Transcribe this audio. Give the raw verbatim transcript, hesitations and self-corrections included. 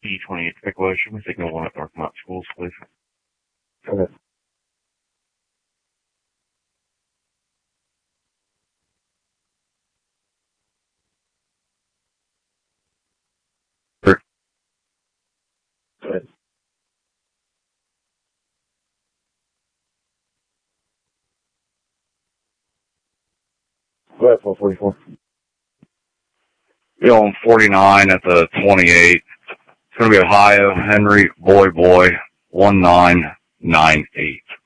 T twenty-eight Pickaway. Should we signal one at North Mount Schools, please? Okay. Sure. Go ahead. Go ahead, four forty-four. Be on forty-nine at the twenty-eight. It's going to be Ohio, Henry, Boy, Boy, one nine nine eight.